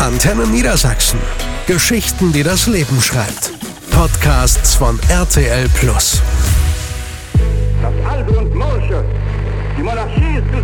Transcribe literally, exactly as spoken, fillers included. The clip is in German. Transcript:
Antenne Niedersachsen. Geschichten, die das Leben schreibt. Podcasts von R T L Plus. Das Alte und Morsche. Die Monarchie ist